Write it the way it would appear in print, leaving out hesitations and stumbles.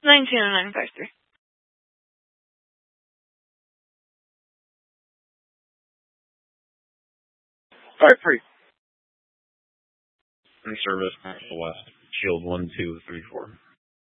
190953. 5-3. In service, the West. Shield 1, 2, 3, 4.